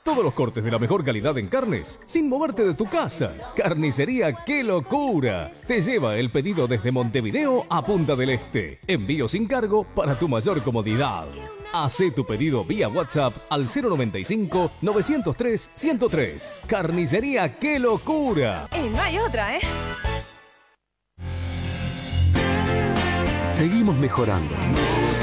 Todos los cortes de la mejor calidad en carnes, sin moverte de tu casa. Carnicería ¡Qué locura! Te lleva el pedido desde Montevideo a Punta del Este. Envío sin cargo para tu mayor comodidad. Hacé tu pedido vía WhatsApp al 095-903-103. Carnicería ¡Qué locura! Y no hay otra, ¿eh? Seguimos mejorando.